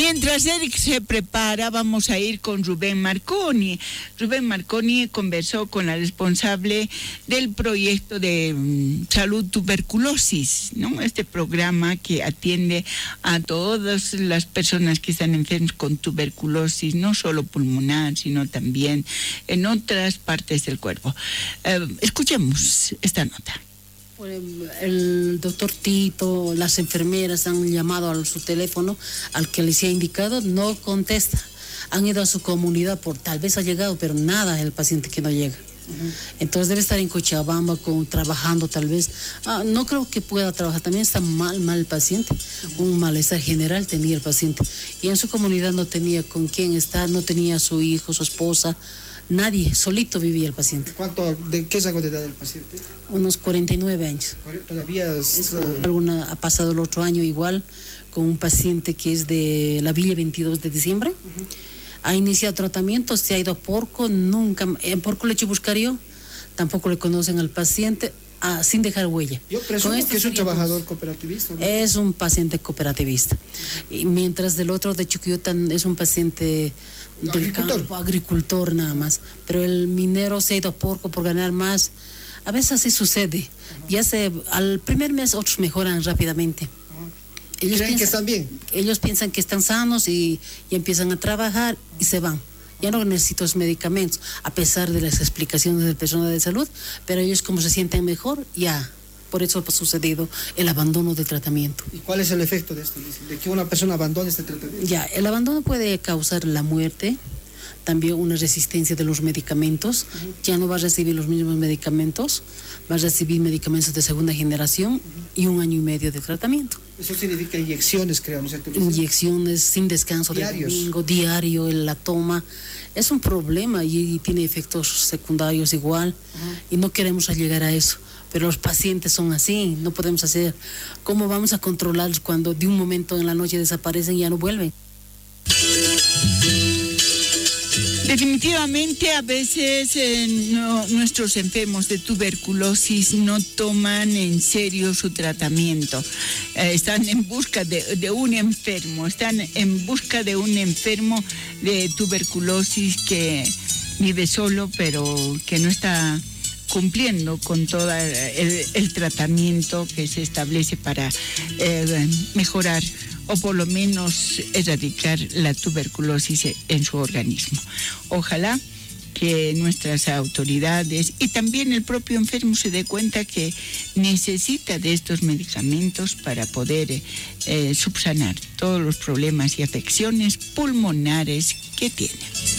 Mientras Eric se prepara, vamos a ir con Rubén Marconi. Rubén Marconi conversó con la responsable del proyecto de salud tuberculosis, ¿no? Este programa que atiende a todas las personas que están enfermas con tuberculosis, no solo pulmonar, sino también en otras partes del cuerpo. Escuchemos esta nota. El doctor Tito, las enfermeras han llamado a su teléfono al que les ha indicado, no contesta. Han ido a su comunidad, tal vez ha llegado, pero nada el paciente que no llega. Entonces debe estar en Cochabamba trabajando tal vez. No creo que pueda trabajar, también está mal el paciente. Un malestar general tenía el paciente. Y en su comunidad no tenía con quién estar, no tenía su hijo, su esposa. Nadie, solito vivía el paciente. ¿De qué sacó de edad el paciente? Unos 49 años. ¿Todavía ha pasado el otro año igual con un paciente que es de la Villa 22 de diciembre? Ha iniciado tratamiento, se ha ido a Porco, en Porco le he hecho buscar yo, tampoco le conocen al paciente, sin dejar huella. Yo presumo que es un trabajador cooperativista, ¿no? Es un paciente cooperativista. Y mientras del otro de Chuquillota es un paciente del campo, agricultor nada más. Pero el minero se ha ido a Porco por ganar más. A veces así sucede. Al primer mes otros mejoran rápidamente. ¿Creen que están bien? Ellos piensan que están sanos y empiezan a trabajar y se van. Ya no necesitan los medicamentos, a pesar de las explicaciones del personal de salud, pero ellos como se sienten mejor, ya. Por eso ha sucedido el abandono del tratamiento. ¿Y cuál es el efecto de esto? De que una persona abandone este tratamiento. Ya, el abandono puede causar la muerte, también una resistencia de los medicamentos. Ya no va a recibir los mismos medicamentos, va a recibir medicamentos de segunda generación y 1 año y medio de tratamiento. Eso significa inyecciones, creo, ¿no es cierto? Inyecciones sin descanso de domingo, diario, la toma. Es un problema y tiene efectos secundarios igual. Y no queremos llegar a eso. Pero los pacientes son así, no podemos hacer. ¿Cómo vamos a controlarlos cuando de un momento en la noche desaparecen y ya no vuelven? Definitivamente a veces nuestros enfermos de tuberculosis no toman en serio su tratamiento. Están en busca de un enfermo, de tuberculosis que vive solo pero que no está cumpliendo con todo el tratamiento que se establece para mejorar o por lo menos erradicar la tuberculosis en su organismo. Ojalá que nuestras autoridades y también el propio enfermo se dé cuenta que necesita de estos medicamentos para poder subsanar todos los problemas y afecciones pulmonares que tiene.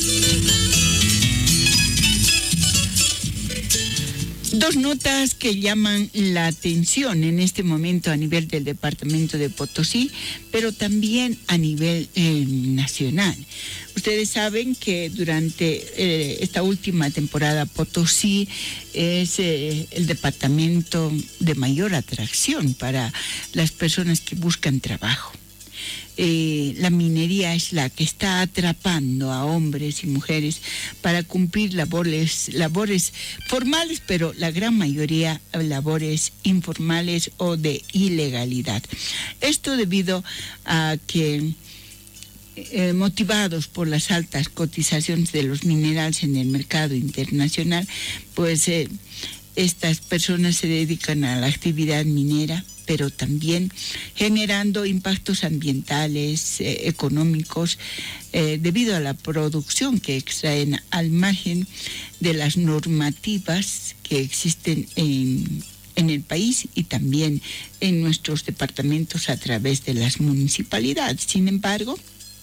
Dos notas que llaman la atención en este momento a nivel del departamento de Potosí, pero también a nivel nacional. Ustedes saben que durante esta última temporada Potosí es el departamento de mayor atracción para las personas que buscan trabajo. La minería es la que está atrapando a hombres y mujeres para cumplir labores formales, pero la gran mayoría labores informales o de ilegalidad. Esto debido a que motivados por las altas cotizaciones de los minerales en el mercado internacional, pues estas personas se dedican a la actividad minera, pero también generando impactos ambientales, económicos, debido a la producción que extraen al margen de las normativas que existen en el país y también en nuestros departamentos a través de las municipalidades. Sin embargo,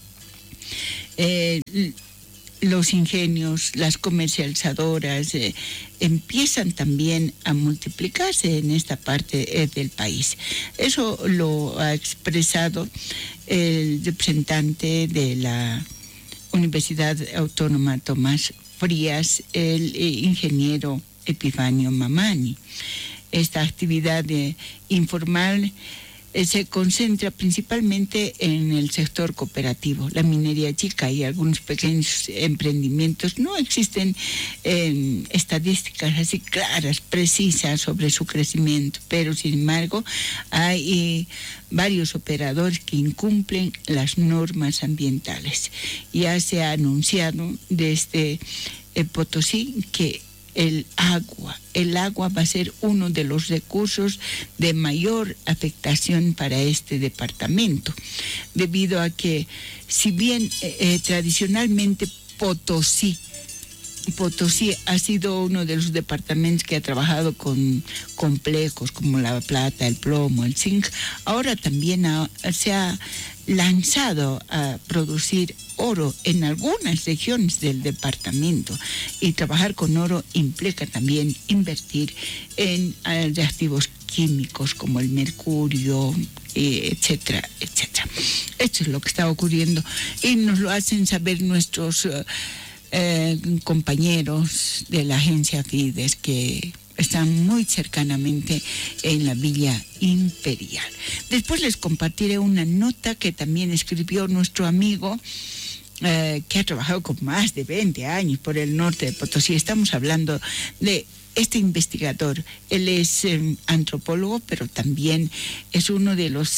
los ingenios, las comercializadoras empiezan también a multiplicarse en esta parte del país. Eso lo ha expresado el representante de la Universidad Autónoma Tomás Frías, el ingeniero Epifanio Mamani. Esta actividad informal se concentra principalmente en el sector cooperativo, la minería chica y algunos pequeños emprendimientos. No existen estadísticas así claras, precisas sobre su crecimiento, pero sin embargo hay varios operadores que incumplen las normas ambientales. Ya se ha anunciado desde Potosí que el agua va a ser uno de los recursos de mayor afectación para este departamento, debido a que, si bien tradicionalmente Potosí ha sido uno de los departamentos que ha trabajado con complejos como la plata, el plomo, el zinc, ahora también se ha lanzado a producir oro en algunas regiones del departamento, y trabajar con oro implica también invertir en reactivos químicos como el mercurio, etcétera, etcétera. Esto es lo que está ocurriendo y nos lo hacen saber nuestros compañeros de la agencia Fides, que están muy cercanamente en la Villa Imperial. Después les compartiré una nota que también escribió nuestro amigo que ha trabajado con más de 20 años por el norte de Potosí. Estamos hablando de este investigador. Él es antropólogo, pero también es uno de los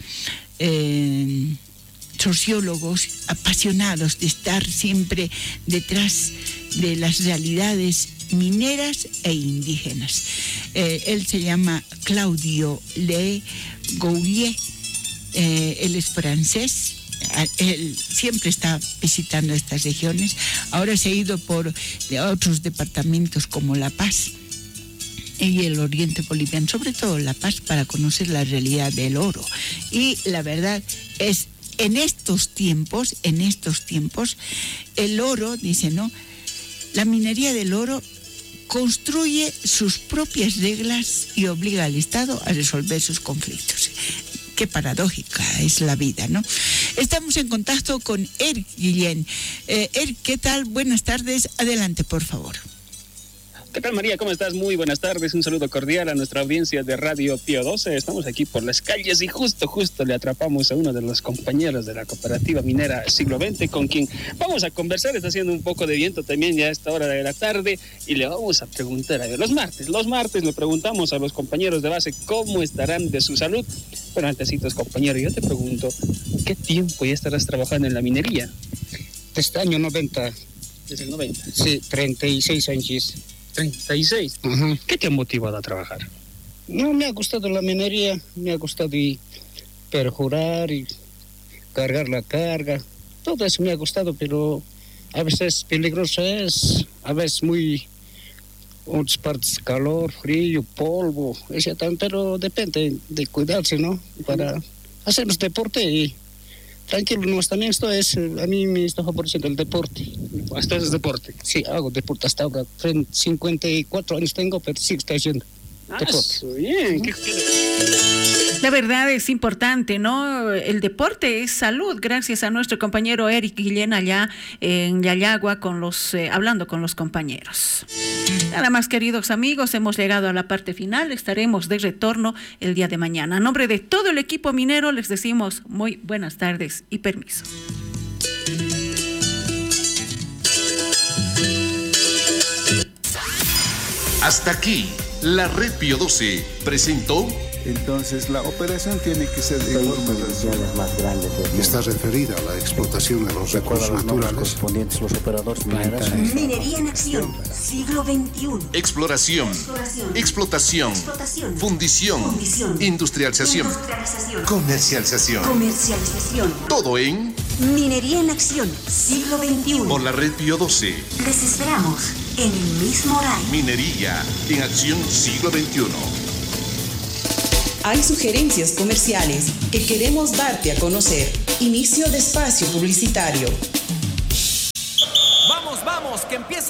sociólogos apasionados de estar siempre detrás de las realidades mineras e indígenas. Él se llama Claudio Le Goulier. Él es francés. Él siempre está visitando estas regiones. Ahora se ha ido por otros departamentos como La Paz y el oriente boliviano, sobre todo La Paz, para conocer la realidad del oro. Y la verdad es, en estos tiempos, el oro, dice, ¿no? La minería del oro construye sus propias reglas y obliga al Estado a resolver sus conflictos. Qué paradójica es la vida, ¿no? Estamos en contacto con Eric Guillén. Eric, ¿qué tal? Buenas tardes. Adelante, por favor. ¿Qué tal, María? ¿Cómo estás? Muy buenas tardes. Un saludo cordial a nuestra audiencia de Radio Pío 12. Estamos aquí por las calles y justo le atrapamos a uno de los compañeros de la cooperativa minera Siglo XX, con quien vamos a conversar. Está haciendo un poco de viento también ya a esta hora de la tarde y le vamos a preguntar, a ver, los martes le preguntamos a los compañeros de base cómo estarán de su salud. Pero antesitos, compañero, yo te pregunto, ¿qué tiempo ya estarás trabajando en la minería? Desde el año 90. ¿Desde el 90? Sí, 36 años. 36. Uh-huh. ¿Qué te ha motivado a trabajar? No, me ha gustado la minería, me ha gustado y perjurar y cargar la carga. Todo eso me ha gustado, pero a veces peligroso es, a veces muy, otras partes calor, frío, polvo, pero depende de cuidarse, ¿no? Para hacer deporte y tranquilo, no, también esto es, a mí me está favoreciendo el deporte. ¿Hasta haces deporte? Sí, hago deporte hasta ahora. 54 años tengo, pero sí estoy haciendo deporte. Bien. La verdad es importante, ¿no? El deporte es salud, gracias a nuestro compañero Eric Guillén allá en Yayagua, hablando con los compañeros. Nada más, queridos amigos, hemos llegado a la parte final. Estaremos de retorno el día de mañana. A nombre de todo el equipo minero les decimos muy buenas tardes y permiso. Hasta aquí, la Red Pío 12 presentó. Entonces la operación tiene que ser de forma más grandes. Está referida a la explotación de los recursos naturales. Correspondientes los operadores mineros. Minería en acción, siglo XXI. Exploración, explotación, fundición, industrialización, comercialización. Todo en Minería en acción, siglo XXI. Por la Red Pío 12. Les esperamos en el mismo horario. Minería en acción, siglo XXI. Hay sugerencias comerciales que queremos darte a conocer. Inicio de espacio publicitario. Vamos, que empieza.